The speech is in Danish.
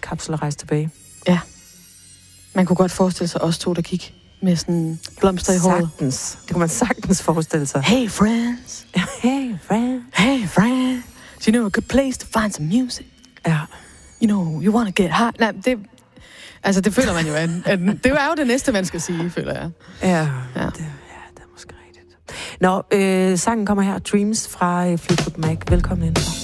tidskapsel og rejse tilbage. Ja. Man kunne godt forestille sig os to, der gik med sådan blomster i håret. Sagtens. Det kunne man sagtens forestille sig. Hey friends. Hey friends. Hey friends. Do you know a good place to find some music? Ja. You know, you wanna get high. Nej, det føler man jo, at det er jo det næste, man skal sige, føler jeg. Ja. Det er måske rigtigt. Nå, sangen kommer her, Dreams fra Fleetwood Mac. Velkommen ind.